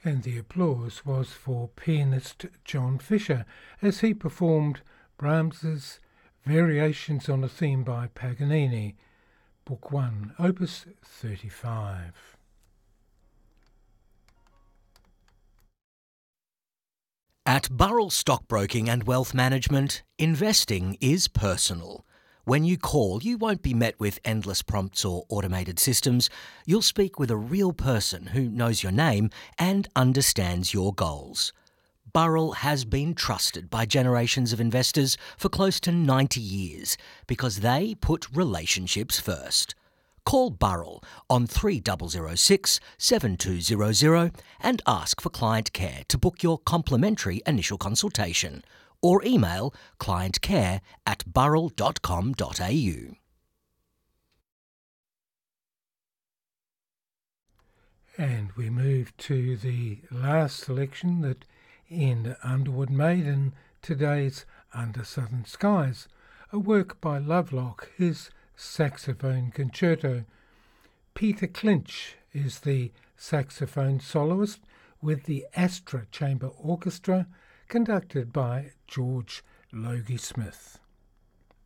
And the applause was for pianist John Fisher as he performed Brahms's Variations on a Theme by Paganini, Book 1, Opus 35. At Burrell Stockbroking and Wealth Management, investing is personal. When you call, you won't be met with endless prompts or automated systems. You'll speak with a real person who knows your name and understands your goals. Burrell has been trusted by generations of investors for close to 90 years because they put relationships first. Call Burrell on 3006 7200 and ask for client care to book your complimentary initial consultation, or email clientcare@burrell.com.au. And we move to the last selection that Ian Underwood made in today's Under Southern Skies, a work by Lovelock, his saxophone concerto. Peter Clinch is the saxophone soloist with the Astra Chamber Orchestra, conducted by George Logie Smith.